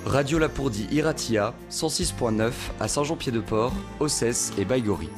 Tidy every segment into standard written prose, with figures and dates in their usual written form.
Radio Lapourdie Iratia, 106.9 à Saint-Jean-Pied-de-Port, Ossès et Baïgorry.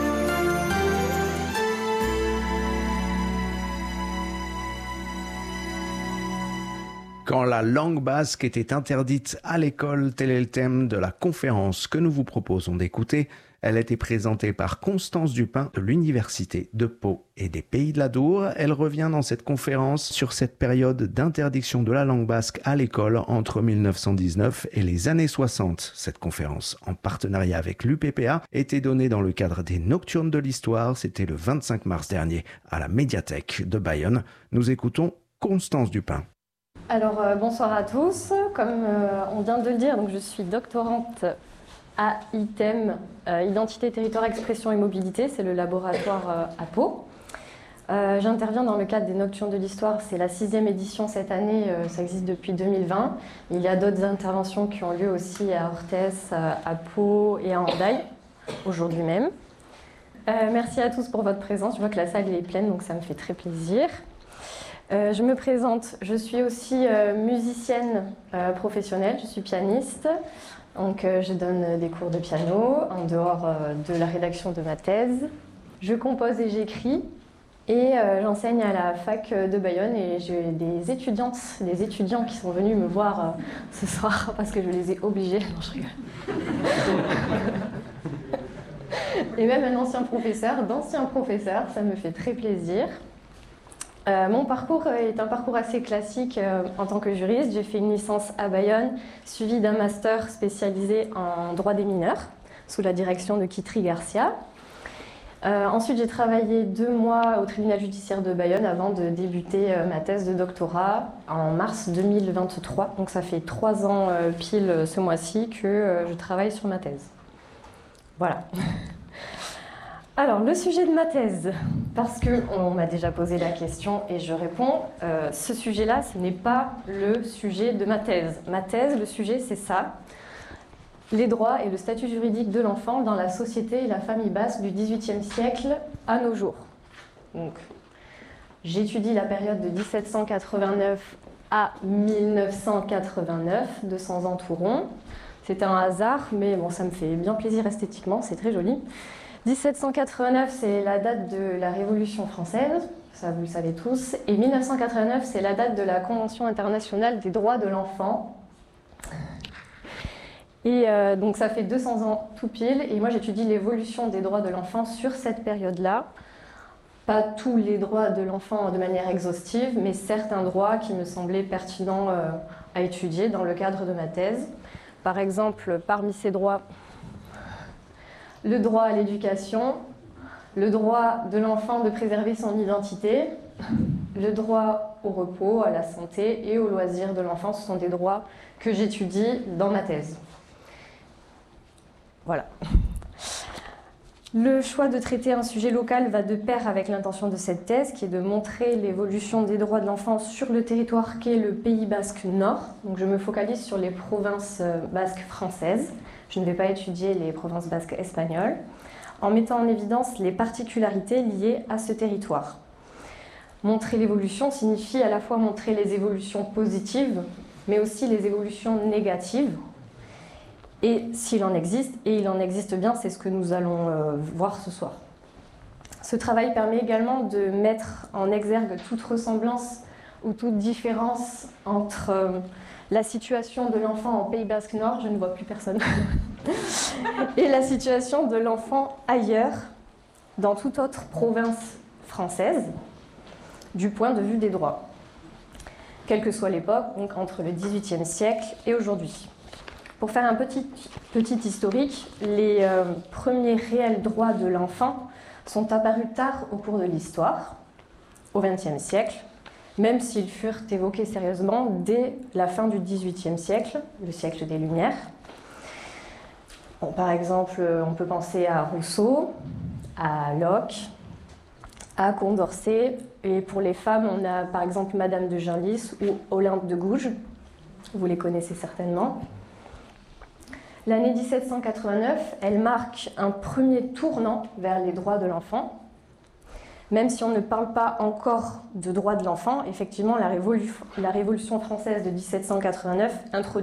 Quand la langue basque était interdite à l'école, tel est le thème de la conférence que nous vous proposons d'écouter. Elle a été présentée par Constance Dupin de l'Université de Pau et des Pays de l'Adour. Elle revient dans cette conférence sur cette période d'interdiction de la langue basque à l'école entre 1919 et les années 60. Cette conférence, en partenariat avec l'UPPA, était donnée dans le cadre des Nocturnes de l'Histoire. C'était le 25 mars dernier à la médiathèque de Bayonne. Nous écoutons Constance Dupin. Alors bonsoir à tous, comme on vient de le dire, donc je suis doctorante à ITEM, Identité, Territoire, Expression et Mobilité, c'est le laboratoire à Pau. J'interviens dans le cadre des Nocturnes de l'Histoire, c'est la 6e édition cette année, ça existe depuis 2020. Il y a d'autres interventions qui ont lieu aussi à Orthès, à Pau et à Hendaye, aujourd'hui même. Merci à tous pour votre présence, je vois que la salle est pleine donc ça me fait très plaisir. Je me présente, je suis aussi musicienne professionnelle, je suis pianiste, donc je donne des cours de piano en dehors de la rédaction de ma thèse. Je compose et j'écris et j'enseigne à la fac de Bayonne et j'ai des étudiantes, des étudiants qui sont venus me voir ce soir parce que je les ai obligés. Non, je rigole. Et même un ancien professeur, d'anciens professeurs, ça me fait très plaisir. Mon parcours est un parcours assez classique en tant que juriste. J'ai fait une licence à Bayonne, suivie d'un master spécialisé en droit des mineurs, sous la direction de Kitri Garcia. Ensuite, j'ai travaillé 2 mois au tribunal judiciaire de Bayonne avant de débuter ma thèse de doctorat en mars 2023. Donc ça fait 3 ans pile ce mois-ci que je travaille sur ma thèse. Voilà. Alors, le sujet de ma thèse, parce qu'on m'a déjà posé la question et je réponds, ce sujet-là, ce n'est pas le sujet de ma thèse. Ma thèse, le sujet, c'est ça, les droits et le statut juridique de l'enfant dans la société et la famille basque du XVIIIe siècle à nos jours. Donc, j'étudie la période de 1789 à 1989, 200 ans tout rond. C'est un hasard, mais bon, ça me fait bien plaisir esthétiquement, c'est très joli. 1789, c'est la date de la Révolution française, ça vous le savez tous, et 1989, c'est la date de la Convention internationale des droits de l'enfant. Et donc ça fait 200 ans tout pile, et moi j'étudie l'évolution des droits de l'enfant sur cette période-là. Pas tous les droits de l'enfant de manière exhaustive, mais certains droits qui me semblaient pertinents à étudier dans le cadre de ma thèse. Par exemple, parmi ces droits, le droit à l'éducation, le droit de l'enfant de préserver son identité, le droit au repos, à la santé et au loisir de l'enfant. Ce sont des droits que j'étudie dans ma thèse. Voilà. Le choix de traiter un sujet local va de pair avec l'intention de cette thèse, qui est de montrer l'évolution des droits de l'enfant sur le territoire qu'est le Pays basque nord. Donc je me focalise sur les provinces basques françaises. Je ne vais pas étudier les provinces basques espagnoles, en mettant en évidence les particularités liées à ce territoire. Montrer l'évolution signifie à la fois montrer les évolutions positives, mais aussi les évolutions négatives. Et s'il en existe, et il en existe bien, c'est ce que nous allons voir ce soir. Ce travail permet également de mettre en exergue toute ressemblance ou toute différence entre la situation de l'enfant en Pays basque nord, je ne vois plus personne, et la situation de l'enfant ailleurs, dans toute autre province française, du point de vue des droits, quelle que soit l'époque, donc entre le XVIIIe siècle et aujourd'hui. Pour faire un petit historique, les premiers réels droits de l'enfant sont apparus tard au cours de l'histoire, au XXe siècle, même s'ils furent évoqués sérieusement dès la fin du XVIIIe siècle, le siècle des Lumières. Bon, par exemple, on peut penser à Rousseau, à Locke, à Condorcet, et pour les femmes, on a par exemple Madame de Genlis ou Olympe de Gouges, vous les connaissez certainement. L'année 1789, elle marque un premier tournant vers les droits de l'enfant. Même si on ne parle pas encore de droits de l'enfant, effectivement, la Révolution française de 1789 introduit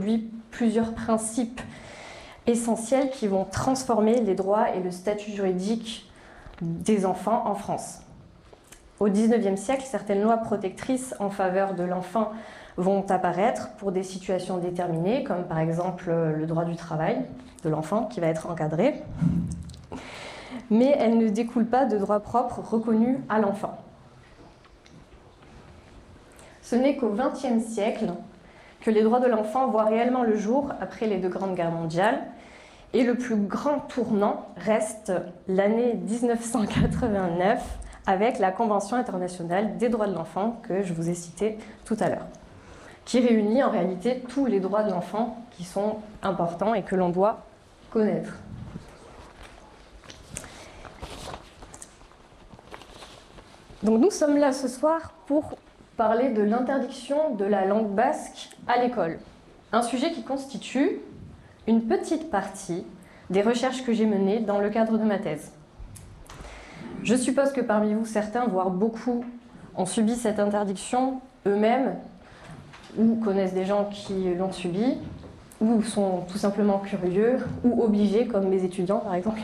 plusieurs principes essentiels qui vont transformer les droits et le statut juridique des enfants en France. Au XIXe siècle, certaines lois protectrices en faveur de l'enfant vont apparaître pour des situations déterminées, comme par exemple le droit du travail de l'enfant qui va être encadré, mais elles ne découlent pas de droits propres reconnus à l'enfant. Ce n'est qu'au XXe siècle que les droits de l'enfant voient réellement le jour après les 2 grandes guerres mondiales, et le plus grand tournant reste l'année 1989 avec la Convention internationale des droits de l'enfant que je vous ai citée tout à l'heure, qui réunit en réalité tous les droits de l'enfant qui sont importants et que l'on doit connaître. Donc nous sommes là ce soir pour parler de l'interdiction de la langue basque à l'école, un sujet qui constitue une petite partie des recherches que j'ai menées dans le cadre de ma thèse. Je suppose que parmi vous, certains, voire beaucoup, ont subi cette interdiction eux-mêmes, ou connaissent des gens qui l'ont subi, ou sont tout simplement curieux, ou obligés, comme mes étudiants par exemple.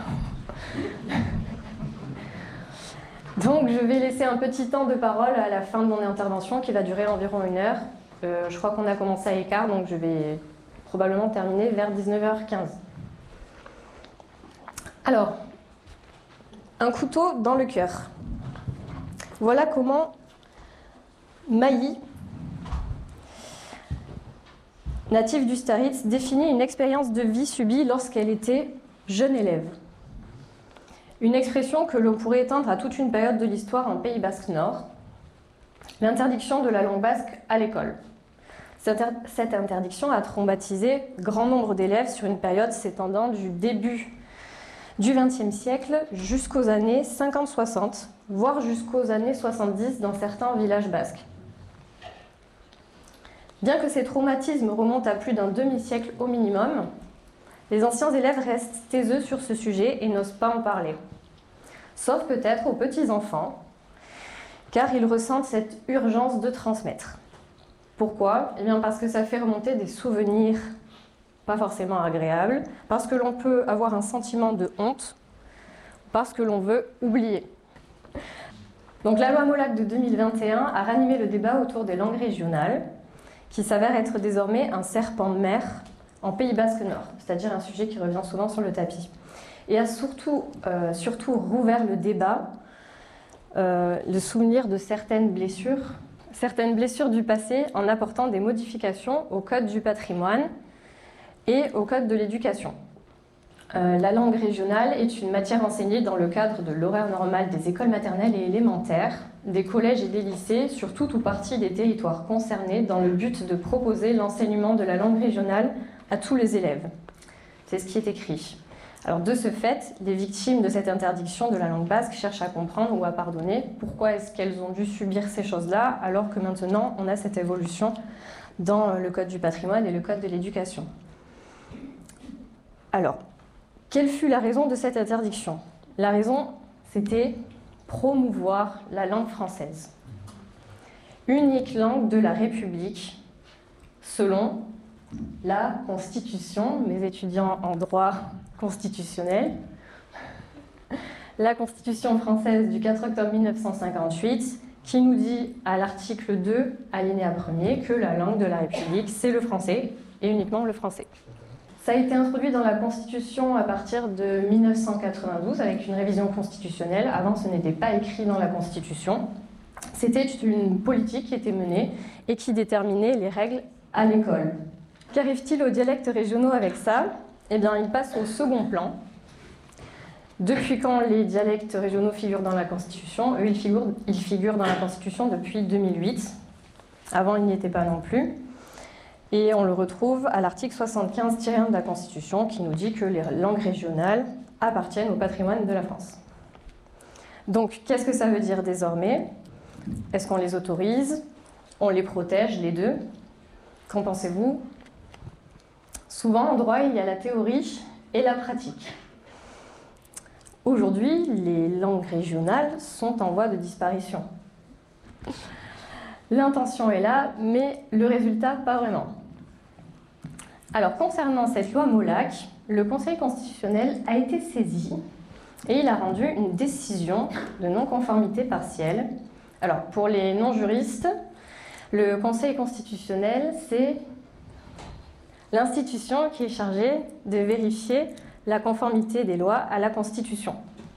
Donc je vais laisser un petit temps de parole à la fin de mon intervention qui va durer environ 1 heure. Je crois qu'on a commencé à l'écart, donc je vais probablement terminer vers 19h15. Alors, un couteau dans le cœur. Voilà comment Maï, native du Staritz, définit une expérience de vie subie lorsqu'elle était jeune élève. Une expression que l'on pourrait étendre à toute une période de l'histoire en Pays Basque Nord, l'interdiction de la langue basque à l'école. Cette interdiction a traumatisé grand nombre d'élèves sur une période s'étendant du début du XXe siècle jusqu'aux années 50-60, voire jusqu'aux années 70 dans certains villages basques. Bien que ces traumatismes remontent à plus d'un demi-siècle au minimum, les anciens élèves restent taiseux sur ce sujet et n'osent pas en parler. Sauf peut-être aux petits-enfants, car ils ressentent cette urgence de transmettre. Pourquoi ? Eh bien parce que ça fait remonter des souvenirs pas forcément agréables, parce que l'on peut avoir un sentiment de honte, parce que l'on veut oublier. Donc la loi Molac de 2021 a ranimé le débat autour des langues régionales, qui s'avère être désormais un serpent de mer en Pays Basque Nord, c'est-à-dire un sujet qui revient souvent sur le tapis. Et a surtout rouvert le débat, le souvenir de certaines blessures du passé en apportant des modifications au Code du patrimoine et au Code de l'éducation. La langue régionale est une matière enseignée dans le cadre de l'horaire normal des écoles maternelles et élémentaires, des collèges et des lycées, sur tout ou partie des territoires concernés, dans le but de proposer l'enseignement de la langue régionale à tous les élèves. C'est ce qui est écrit. Alors de ce fait, les victimes de cette interdiction de la langue basque cherchent à comprendre ou à pardonner pourquoi est-ce qu'elles ont dû subir ces choses-là alors que maintenant on a cette évolution dans le Code du patrimoine et le Code de l'éducation. Alors, quelle fut la raison de cette interdiction ? La raison, c'était promouvoir la langue française. Unique langue de la République, selon la Constitution, mes étudiants en droit constitutionnel, la Constitution française du 4 octobre 1958, qui nous dit à l'article 2, alinéa 1er, que la langue de la République, c'est le français, et uniquement le français. Ça a été introduit dans la Constitution à partir de 1992 avec une révision constitutionnelle. Avant, ce n'était pas écrit dans la Constitution. C'était une politique qui était menée et qui déterminait les règles à l'école. Qu'arrive-t-il aux dialectes régionaux avec ça ? Eh bien, ils passent au second plan. Depuis quand les dialectes régionaux figurent dans la Constitution ? Eux, ils figurent dans la Constitution depuis 2008. Avant, ils n'y étaient pas non plus. Et on le retrouve à l'article 75-1 de la Constitution qui nous dit que les langues régionales appartiennent au patrimoine de la France. Donc, qu'est-ce que ça veut dire désormais ? Est-ce qu'on les autorise ? On les protège, les deux ? Qu'en pensez-vous ? Souvent, en droit, il y a la théorie et la pratique. Aujourd'hui, les langues régionales sont en voie de disparition. L'intention est là, mais le résultat, pas vraiment. Alors, concernant cette loi Molac, le Conseil constitutionnel a été saisi et il a rendu une décision de non-conformité partielle. Alors, pour les non-juristes, le Conseil constitutionnel, c'est l'institution qui est chargée de vérifier la conformité des lois à la Constitution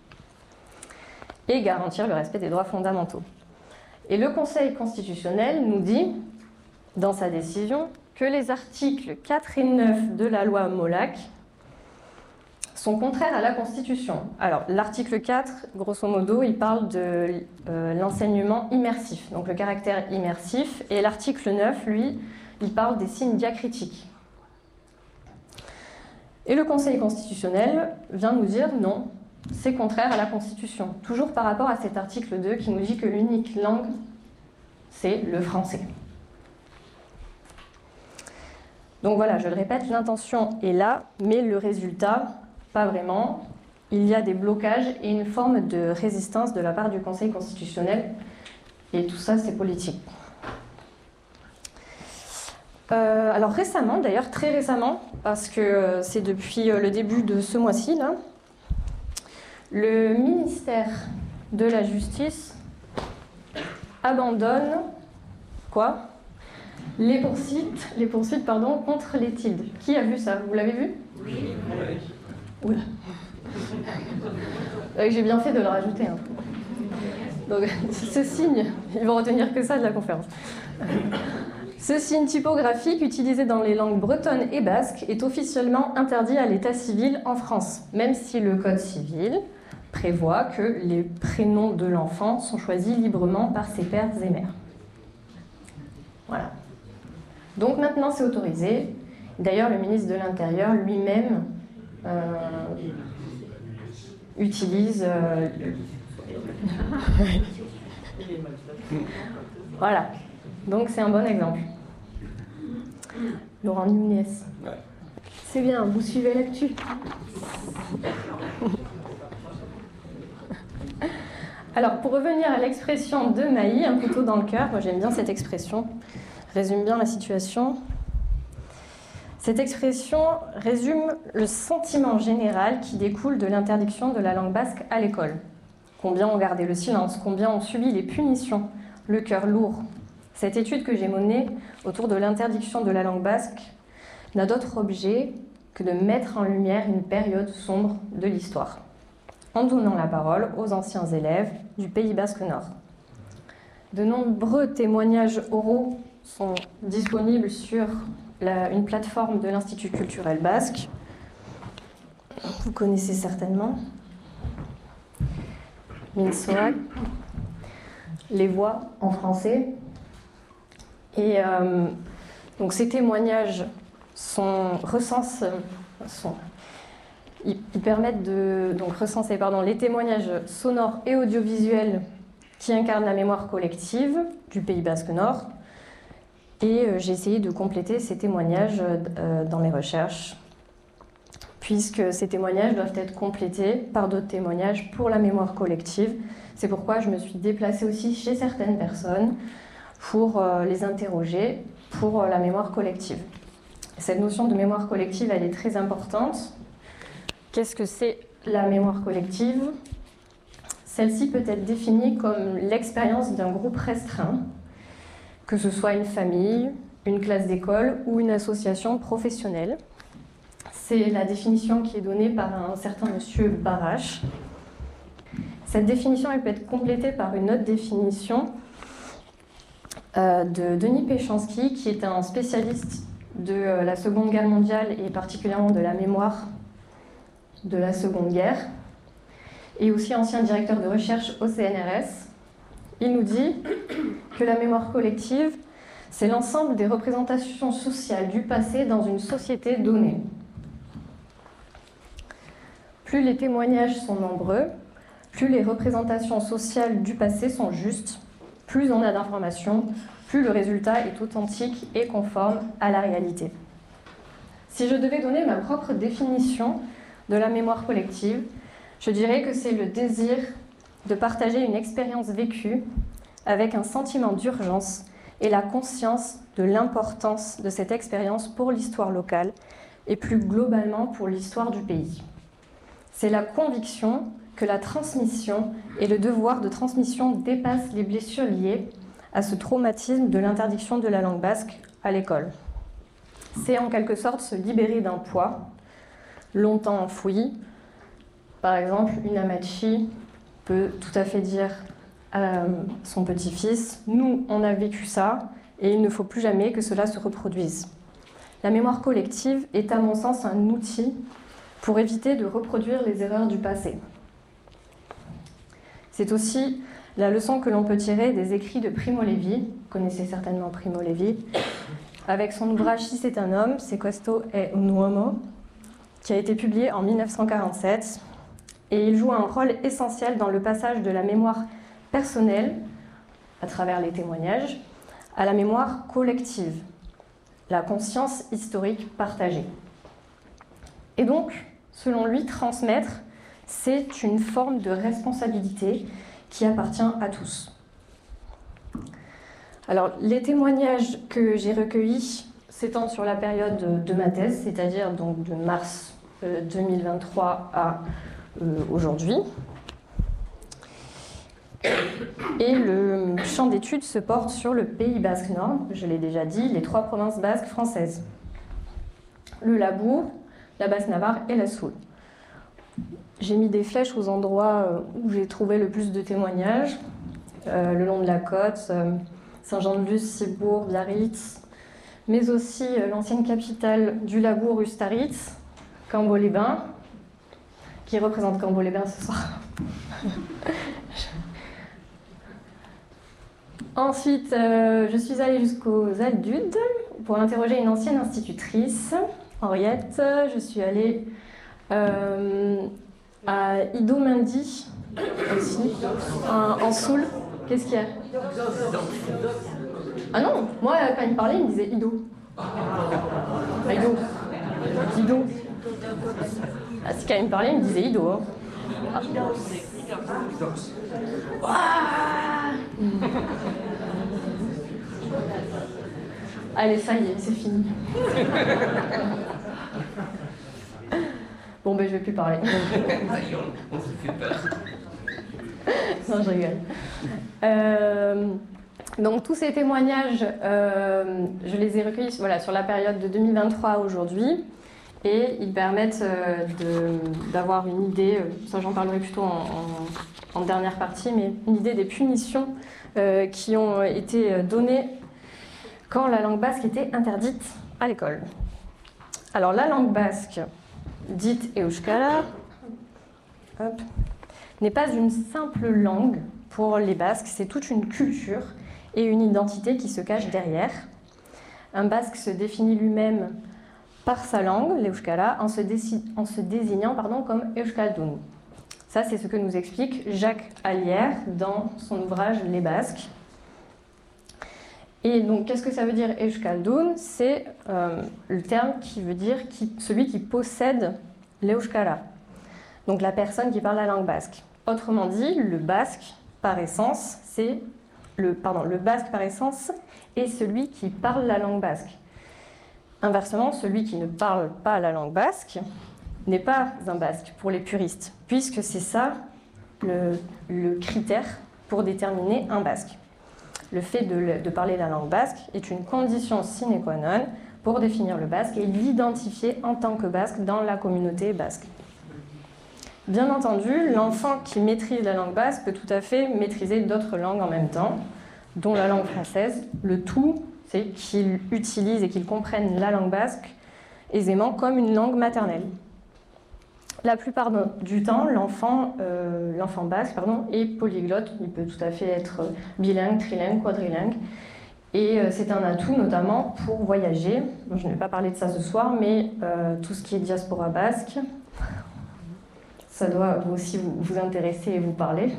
et garantir le respect des droits fondamentaux. Et le Conseil constitutionnel nous dit, dans sa décision, que les articles 4 et 9 de la loi Molac sont contraires à la Constitution. Alors, l'article 4, grosso modo, il parle de l'enseignement immersif, donc le caractère immersif, et l'article 9, lui, il parle des signes diacritiques. Et le Conseil constitutionnel vient nous dire non, c'est contraire à la Constitution. Toujours par rapport à cet article 2 qui nous dit que l'unique langue, c'est le français. Donc voilà, je le répète, l'intention est là, mais le résultat, pas vraiment. Il y a des blocages et une forme de résistance de la part du Conseil constitutionnel. Et tout ça, c'est politique. Alors récemment, d'ailleurs très récemment, parce que c'est depuis le début de ce mois-ci, là, le ministère de la Justice abandonne quoi ? Les poursuites contre les tildes. Qui a vu ça ? Vous l'avez vu ? Oui. Oula. J'ai bien fait de le rajouter. Hein. Donc, ce signe, ils vont retenir que ça de la conférence. Ce signe typographique utilisé dans les langues bretonnes et basques est officiellement interdit à l'état civil en France, même si le Code civil prévoit que les prénoms de l'enfant sont choisis librement par ses pères et mères. Voilà. Donc maintenant c'est autorisé. D'ailleurs, le ministre de l'Intérieur lui-même utilise... Voilà. Donc c'est un bon exemple. Laurent Nunez. C'est bien, vous suivez l'actu. Alors, pour revenir à l'expression de Maï, un couteau dans le cœur, moi j'aime bien cette expression, résume bien la situation. Cette expression résume le sentiment général qui découle de l'interdiction de la langue basque à l'école. Combien ont gardé le silence, combien ont subi les punitions, le cœur lourd. Cette étude que j'ai menée autour de l'interdiction de la langue basque n'a d'autre objet que de mettre en lumière une période sombre de l'histoire, en donnant la parole aux anciens élèves du Pays basque Nord. De nombreux témoignages oraux sont disponibles sur une plateforme de l'Institut culturel basque. Vous connaissez certainement. Minsoak, les voix en français. Et donc ces témoignages ils permettent de recenser les témoignages sonores et audiovisuels qui incarnent la mémoire collective du Pays basque Nord. Et j'ai essayé de compléter ces témoignages dans mes recherches, puisque ces témoignages doivent être complétés par d'autres témoignages pour la mémoire collective. C'est pourquoi je me suis déplacée aussi chez certaines personnes pour les interroger pour la mémoire collective. Cette notion de mémoire collective, elle est très importante. Qu'est-ce que c'est la mémoire collective ? Celle-ci peut être définie comme l'expérience d'un groupe restreint, que ce soit une famille, une classe d'école ou une association professionnelle. C'est la définition qui est donnée par un certain monsieur Barache. Cette définition elle peut être complétée par une autre définition de Denis Péchanski, qui est un spécialiste de la Seconde Guerre mondiale et particulièrement de la mémoire de la Seconde Guerre, et aussi ancien directeur de recherche au CNRS. Il nous dit que la mémoire collective, c'est l'ensemble des représentations sociales du passé dans une société donnée. Plus les témoignages sont nombreux, plus les représentations sociales du passé sont justes, plus on a d'informations, plus le résultat est authentique et conforme à la réalité. Si je devais donner ma propre définition de la mémoire collective, je dirais que c'est le désir de partager une expérience vécue avec un sentiment d'urgence et la conscience de l'importance de cette expérience pour l'histoire locale et plus globalement pour l'histoire du pays. C'est la conviction que la transmission et le devoir de transmission dépassent les blessures liées à ce traumatisme de l'interdiction de la langue basque à l'école. C'est en quelque sorte se libérer d'un poids longtemps enfoui. Par exemple, une Amachi peut tout à fait dire à son petit-fils « Nous, on a vécu ça et il ne faut plus jamais que cela se reproduise ». La mémoire collective est à mon sens un outil pour éviter de reproduire les erreurs du passé. C'est aussi la leçon que l'on peut tirer des écrits de Primo Levi, vous connaissez certainement Primo Levi, avec son ouvrage « Si c'est un homme, se questo è un uomo », qui a été publié en 1947, et il joue un rôle essentiel dans le passage de la mémoire personnelle, à travers les témoignages, à la mémoire collective, la conscience historique partagée. Et donc, selon lui, transmettre, c'est une forme de responsabilité qui appartient à tous. Alors, les témoignages que j'ai recueillis s'étendent sur la période de ma thèse, c'est-à-dire donc de mars 2023 à aujourd'hui. Et le champ d'étude se porte sur le Pays basque nord, je l'ai déjà dit, les 3 provinces basques françaises. Le Labour, la Basse-Navarre et la Soule. J'ai mis des flèches aux endroits où j'ai trouvé le plus de témoignages, le long de la côte, Saint-Jean-de-Luz, Cibourg, Biarritz, mais aussi l'ancienne capitale du Labour, Ustaritz, Cambo-les-Bains, qui représente Cambo-les-Bains ce soir. Ensuite, je suis allée jusqu'aux Aldudes pour interroger une ancienne institutrice, Henriette. Je suis allée à Ido-Mendy aussi, en Soule. Qu'est-ce qu'il y a? Ah non, moi quand il me parlait, il me disait Ido. Ah, Ido. Ido. Ah, si quand il me parlait, il me disait Ido. Hein. Ah. Allez, ça y est, c'est fini. Bon, ben je vais plus parler. On se fait peur. Non, je rigole. Donc tous ces témoignages, je les ai recueillis sur la période de 2023 à aujourd'hui, et ils permettent d'avoir une idée, ça j'en parlerai plutôt en dernière partie, mais une idée des punitions qui ont été données quand la langue basque était interdite à l'école. Alors la langue basque, dite euskara, n'est pas une simple langue pour les Basques, c'est toute une culture et une identité qui se cachent derrière. Un Basque se définit lui-même par sa langue, l'euskara, en se désignant comme euskaldun. Ça, c'est ce que nous explique Jacques Allière dans son ouvrage Les Basques. Et donc, qu'est-ce que ça veut dire euskaldun? C'est le terme qui veut dire celui qui possède l'euskara, donc la personne qui parle la langue basque. Autrement dit, le basque par essence, le basque par essence est celui qui parle la langue basque. Inversement, celui qui ne parle pas la langue basque n'est pas un basque pour les puristes, puisque c'est ça le critère pour déterminer un basque. Le fait de parler la langue basque est une condition sine qua non pour définir le basque et l'identifier en tant que basque dans la communauté basque. Bien entendu, l'enfant qui maîtrise la langue basque peut tout à fait maîtriser d'autres langues en même temps, dont la langue française. Le tout, c'est qu'il utilise et qu'il comprenne la langue basque aisément comme une langue maternelle. La plupart du temps, l'enfant basque est polyglotte. Il peut tout à fait être bilingue, trilingue, quadrilingue. Et c'est un atout notamment pour voyager. Je ne vais pas parler de ça ce soir, mais tout ce qui est diaspora basque, ça doit aussi vous intéresser et vous parler.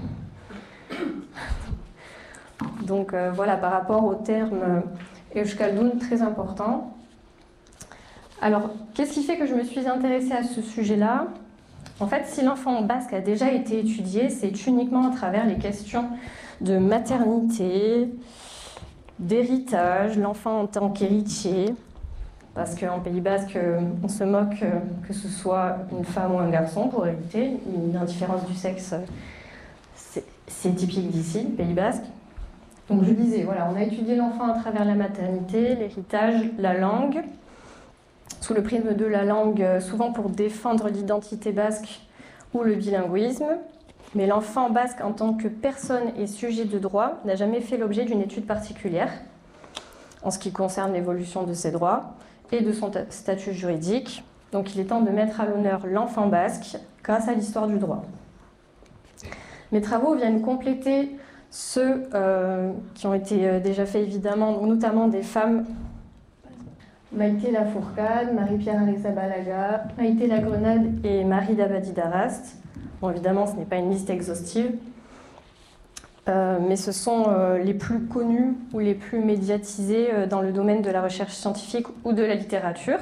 Donc voilà, par rapport au terme euskaldun, très important. Alors, qu'est-ce qui fait que je me suis intéressée à ce sujet-là? En fait, si l'enfant basque a déjà été étudié, c'est uniquement à travers les questions de maternité, d'héritage, l'enfant en tant qu'héritier, parce qu'en Pays Basque, on se moque que ce soit une femme ou un garçon pour hériter. Une indifférence du sexe, c'est typique d'ici, Pays Basque. Donc je disais, voilà, on a étudié l'enfant à travers la maternité, l'héritage, la langue, sous le prisme de la langue, souvent pour défendre l'identité basque ou le bilinguisme. Mais l'enfant basque, en tant que personne et sujet de droit, n'a jamais fait l'objet d'une étude particulière en ce qui concerne l'évolution de ses droits et de son statut juridique. Donc il est temps de mettre à l'honneur l'enfant basque grâce à l'histoire du droit. Mes travaux viennent compléter ceux qui ont été déjà faits évidemment, notamment des femmes Maïté Lafourcade, Marie-Pierre Arrizabalaga, Maïté Lagrenade et Marie Dabadi d'Arast. Bon, évidemment, ce n'est pas une liste exhaustive, mais ce sont les plus connus ou les plus médiatisés dans le domaine de la recherche scientifique ou de la littérature.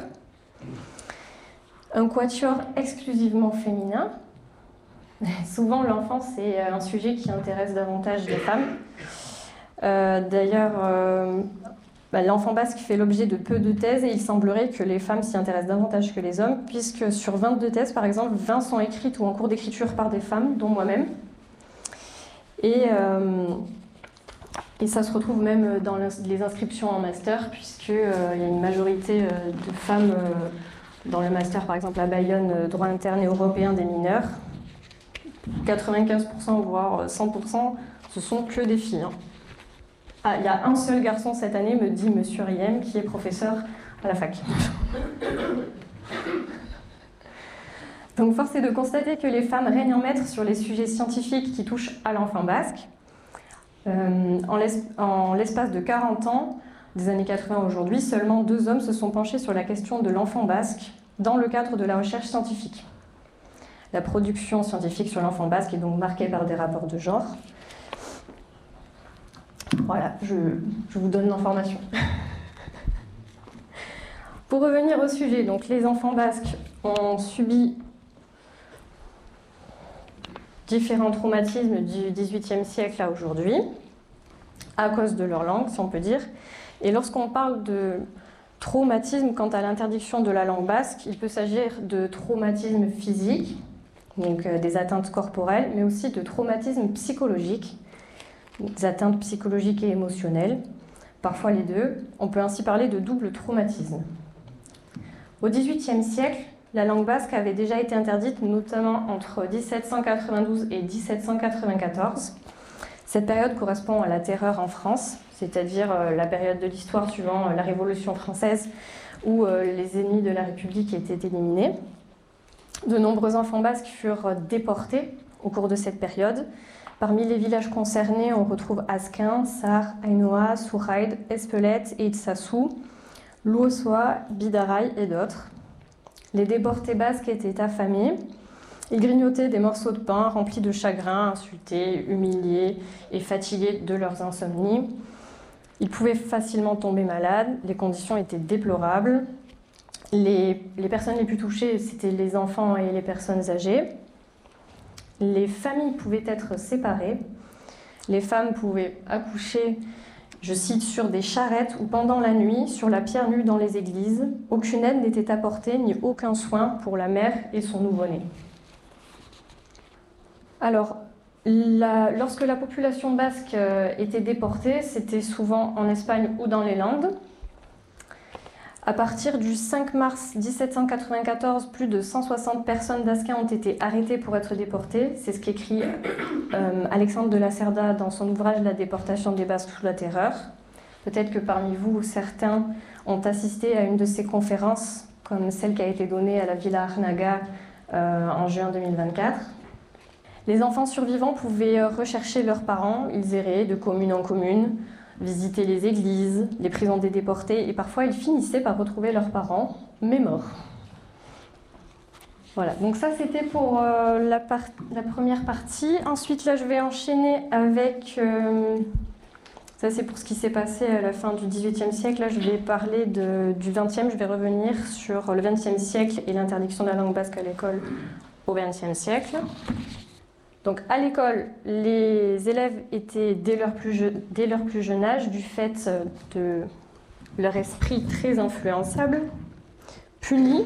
Un quatuor exclusivement féminin. Souvent, l'enfance est un sujet qui intéresse davantage les femmes. D'ailleurs, l'enfant basque fait l'objet de peu de thèses et il semblerait que les femmes s'y intéressent davantage que les hommes, puisque sur 22 thèses, par exemple, 20 sont écrites ou en cours d'écriture par des femmes, dont moi-même. Et ça se retrouve même dans les inscriptions en master, puisqu'il y a une majorité de femmes dans le master, par exemple à Bayonne, droit interne et européen des mineurs. 95%, voire 100%, ce sont que des filles. Ah, il y a un seul garçon cette année, me dit Monsieur Riem, qui est professeur à la fac. Donc force est de constater que les femmes règnent en maître sur les sujets scientifiques qui touchent à l'enfant basque. En l'espace de 40 ans, des années 80 aujourd'hui, seulement 2 hommes se sont penchés sur la question de l'enfant basque dans le cadre de la recherche scientifique. La production scientifique sur l'enfant basque est donc marquée par des rapports de genre. Voilà, je vous donne l'information. Pour revenir au sujet, donc les enfants basques ont subi différents traumatismes du XVIIIe siècle à aujourd'hui, à cause de leur langue, si on peut dire. Et lorsqu'on parle de traumatisme quant à l'interdiction de la langue basque, il peut s'agir de traumatisme physique, donc des atteintes corporelles, mais aussi de traumatisme psychologique, des atteintes psychologiques et émotionnelles, parfois les deux. On peut ainsi parler de double traumatisme. Au XVIIIe siècle, la langue basque avait déjà été interdite, notamment entre 1792 et 1794. Cette période correspond à la terreur en France, c'est-à-dire la période de l'histoire suivant la Révolution française où les ennemis de la République étaient éliminés. De nombreux enfants basques furent déportés au cours de cette période. Parmi les villages concernés, on retrouve Asquin, Sar, Ainoa, Souraïd, Espelette et Itsassou, Louossoa, Bidaraï et d'autres. Les déportés basques étaient affamés. Ils grignotaient des morceaux de pain remplis de chagrin, insultés, humiliés et fatigués de leurs insomnies. Ils pouvaient facilement tomber malades, les conditions étaient déplorables. Les personnes les plus touchées, c'était les enfants et les personnes âgées. Les familles pouvaient être séparées. Les femmes pouvaient accoucher, je cite, sur des charrettes ou pendant la nuit, sur la pierre nue dans les églises. Aucune aide n'était apportée, ni aucun soin pour la mère et son nouveau-né. Alors, lorsque la population basque était déportée, c'était souvent en Espagne ou dans les Landes. À partir du 5 mars 1794, plus de 160 personnes d'Asquin ont été arrêtées pour être déportées. C'est ce qu'écrit Alexandre de la Cerda dans son ouvrage « La déportation des Basques sous la terreur ». Peut-être que parmi vous, certains ont assisté à une de ces conférences, comme celle qui a été donnée à la Villa Arnaga en juin 2024. Les enfants survivants pouvaient rechercher leurs parents. Ils erraient de commune en commune, visiter les églises, les prisons des déportés, et parfois ils finissaient par retrouver leurs parents, mais morts. Voilà, donc ça c'était pour la première partie. Ensuite, là je vais enchaîner avec... ça c'est pour ce qui s'est passé à la fin du XVIIIe siècle. Là je vais parler du XXe, je vais revenir sur le XXe siècle et l'interdiction de la langue basque à l'école au XXe siècle. Donc à l'école, les élèves étaient dès leur plus jeune âge, du fait de leur esprit très influençable, punis.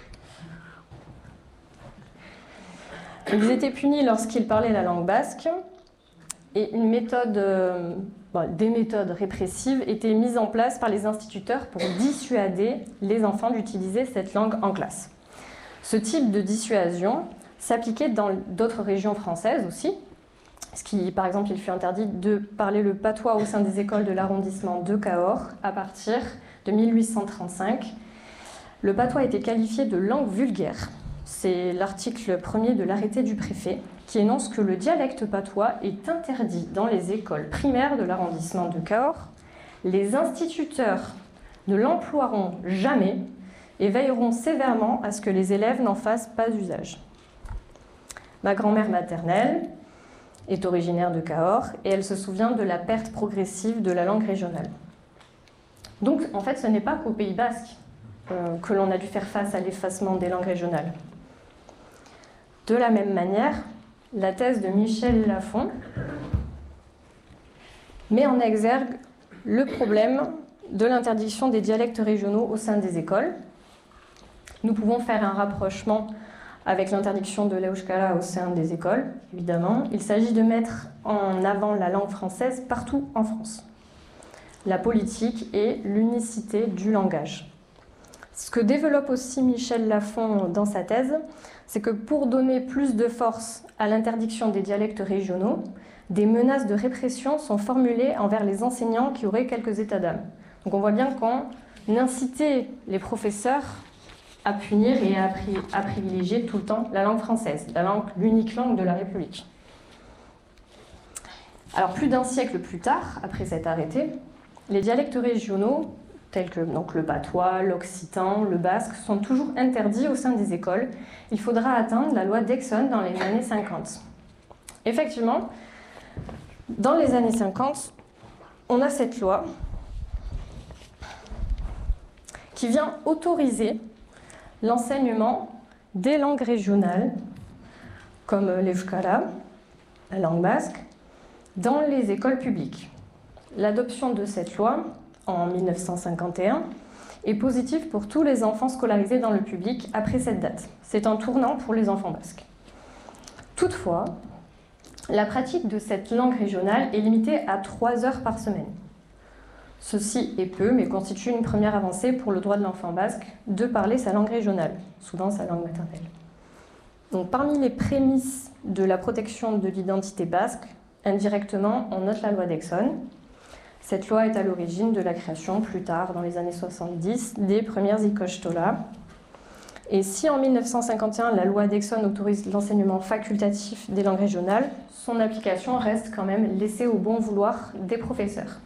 Ils étaient punis lorsqu'ils parlaient la langue basque et des méthodes répressives étaient mises en place par les instituteurs pour dissuader les enfants d'utiliser cette langue en classe. Ce type de dissuasion s'appliquait dans d'autres régions françaises aussi, par exemple, il fut interdit de parler le patois au sein des écoles de l'arrondissement de Cahors à partir de 1835. Le patois était qualifié de langue vulgaire. C'est l'article 1er de l'arrêté du préfet qui énonce que le dialecte patois est interdit dans les écoles primaires de l'arrondissement de Cahors. Les instituteurs ne l'emploieront jamais et veilleront sévèrement à ce que les élèves n'en fassent pas usage. Ma grand-mère maternelle est originaire de Cahors et elle se souvient de la perte progressive de la langue régionale. Donc, en fait, ce n'est pas qu'au Pays basque que l'on a dû faire face à l'effacement des langues régionales. De la même manière, la thèse de Michel Lafon met en exergue le problème de l'interdiction des dialectes régionaux au sein des écoles. Nous pouvons faire un rapprochement avec l'interdiction de l'euskara au sein des écoles, évidemment. Il s'agit de mettre en avant la langue française partout en France. La politique et l'unicité du langage. Ce que développe aussi Michel Lafon dans sa thèse, c'est que pour donner plus de force à l'interdiction des dialectes régionaux, des menaces de répression sont formulées envers les enseignants qui auraient quelques états d'âme. Donc on voit bien qu'on incitait les professeurs à punir et à privilégier tout le temps la langue française, l'unique langue de la République. Alors plus d'un siècle plus tard, après cet arrêté, les dialectes régionaux, tels que donc, le patois, l'occitan, le basque, sont toujours interdits au sein des écoles. Il faudra atteindre la loi d'Exon dans les années 50. Effectivement, dans les années 50, on a cette loi qui vient autoriser l'enseignement des langues régionales, comme l'euskara, la langue basque, dans les écoles publiques. L'adoption de cette loi, en 1951, est positive pour tous les enfants scolarisés dans le public après cette date. C'est un tournant pour les enfants basques. Toutefois, la pratique de cette langue régionale est limitée à 3 heures par semaine. Ceci est peu, mais constitue une première avancée pour le droit de l'enfant basque de parler sa langue régionale, souvent sa langue maternelle. Donc, parmi les prémices de la protection de l'identité basque, indirectement, on note la loi d'Exon. Cette loi est à l'origine de la création, plus tard, dans les années 70, des premières ikastolas. Et si en 1951, la loi d'Exon autorise l'enseignement facultatif des langues régionales, son application reste quand même laissée au bon vouloir des professeurs.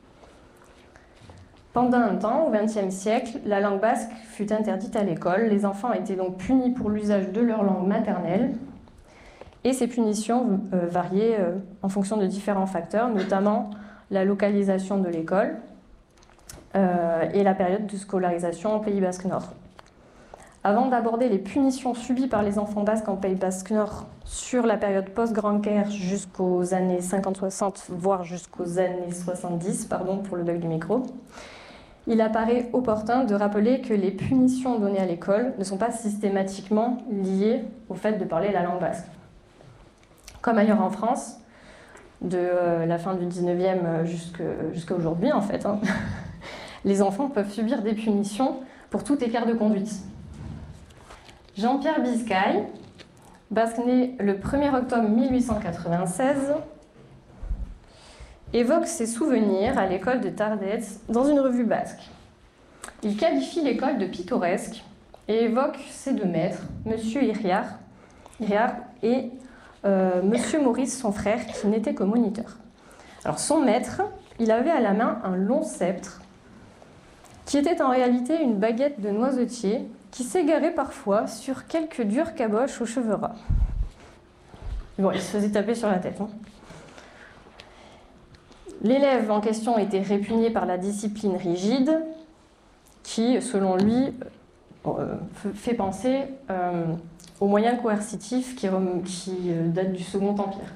Pendant un temps, au XXe siècle, la langue basque fut interdite à l'école. Les enfants étaient donc punis pour l'usage de leur langue maternelle. Et ces punitions variaient en fonction de différents facteurs, notamment la localisation de l'école et la période de scolarisation au Pays basque Nord. Avant d'aborder les punitions subies par les enfants basques en Pays basque Nord sur la période post-Grande Guerre jusqu'aux années 50-60, voire jusqu'aux années 70, pardon pour le bug du micro, il apparaît opportun de rappeler que les punitions données à l'école ne sont pas systématiquement liées au fait de parler la langue basque. Comme ailleurs en France, de la fin du 19e jusqu'à aujourd'hui, en fait, les enfants peuvent subir des punitions pour tout écart de conduite. Jean-Pierre Biscaye, basque né le 1er octobre 1896, évoque ses souvenirs à l'école de Tardets dans une revue basque. Il qualifie l'école de pittoresque et évoque ses 2 maîtres, M. Iriar et M. Maurice, son frère, qui n'était que moniteur. Alors son maître, il avait à la main un long sceptre qui était en réalité une baguette de noisetier qui s'égarait parfois sur quelques dures caboches aux cheveux ras. Bon, il se faisait taper sur la tête. L'élève en question était répugné par la discipline rigide qui, selon lui, fait penser aux moyens coercitifs qui datent du Second Empire.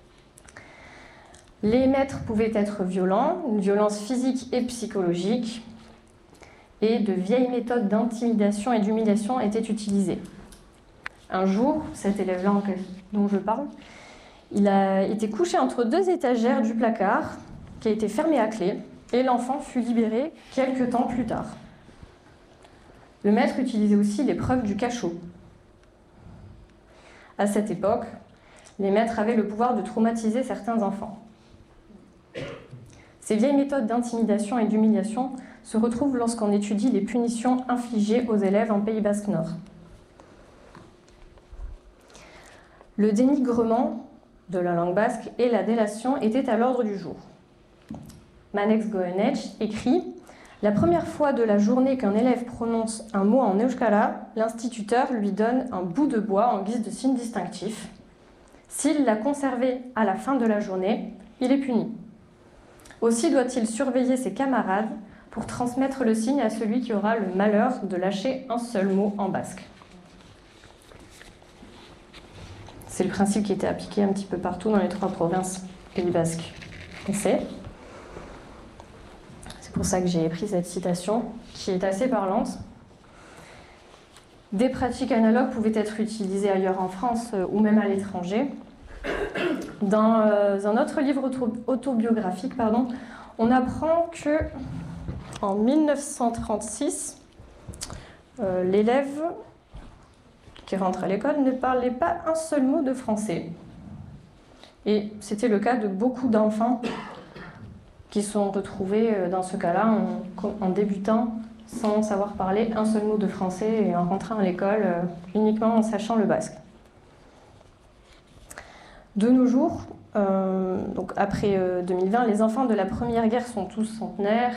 Les maîtres pouvaient être violents, une violence physique et psychologique, et de vieilles méthodes d'intimidation et d'humiliation étaient utilisées. Un jour, cet élève-là dont je parle, il a été couché entre 2 étagères du placard qui a été fermé à clé, et l'enfant fut libéré quelques temps plus tard. Le maître utilisait aussi l'épreuve du cachot. À cette époque, les maîtres avaient le pouvoir de traumatiser certains enfants. Ces vieilles méthodes d'intimidation et d'humiliation se retrouvent lorsqu'on étudie les punitions infligées aux élèves en Pays Basque Nord. Le dénigrement de la langue basque et la délation étaient à l'ordre du jour. Manex Goenech écrit « La première fois de la journée qu'un élève prononce un mot en euskara, l'instituteur lui donne un bout de bois en guise de signe distinctif. S'il l'a conservé à la fin de la journée, il est puni. Aussi doit-il surveiller ses camarades pour transmettre le signe à celui qui aura le malheur de lâcher un seul mot en basque. » C'est le principe qui était appliqué un petit peu partout dans les 3 provinces Pays basque français. C'est pour ça que j'ai pris cette citation qui est assez parlante. Des pratiques analogues pouvaient être utilisées ailleurs en France ou même à l'étranger. Dans un autre livre autobiographique, on apprend que en 1936, l'élève qui rentre à l'école ne parlait pas un seul mot de français. Et c'était le cas de beaucoup d'enfants qui sont retrouvés dans ce cas-là en débutant sans savoir parler un seul mot de français et en rentrant à l'école uniquement en sachant le basque. De nos jours, donc après 2020, les enfants de la Première Guerre sont tous centenaires